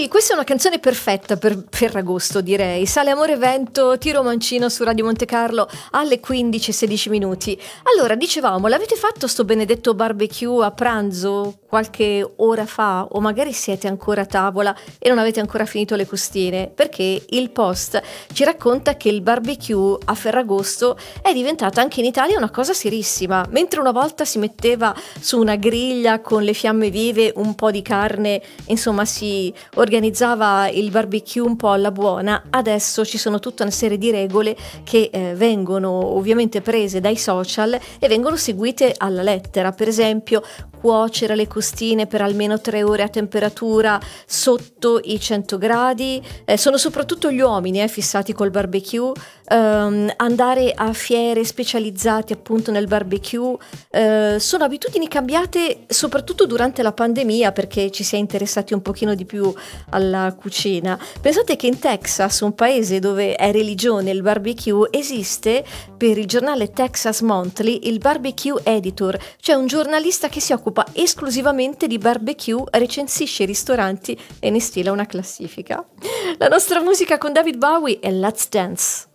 Sì, questa è una canzone perfetta per Ferragosto, direi. Sale Amore Vento, Tiro Mancino su Radio Monte Carlo alle 15:16. Allora, dicevamo, l'avete fatto sto benedetto barbecue a pranzo qualche ora fa? O magari siete ancora a tavola e non avete ancora finito le costine? Perché il Post ci racconta che il barbecue a Ferragosto è diventato anche in Italia una cosa serissima. Mentre una volta si metteva su una griglia con le fiamme vive, un po' di carne, insomma si organizzava il barbecue un po' alla buona, adesso ci sono tutta una serie di regole che vengono ovviamente prese dai social e vengono seguite alla lettera. Per esempio, cuocere le costine per almeno 3 ore a temperatura sotto i 100 gradi, sono soprattutto gli uomini fissati col barbecue, andare a fiere specializzate appunto nel barbecue, sono abitudini cambiate soprattutto durante la pandemia perché ci si è interessati un pochino di più alla cucina. Pensate che in Texas, un paese dove è religione il barbecue, esiste per il giornale Texas Monthly il barbecue editor, cioè un giornalista che si occupa esclusivamente di barbecue, recensisce i ristoranti e ne stila una classifica. La nostra musica con David Bowie è Let's Dance.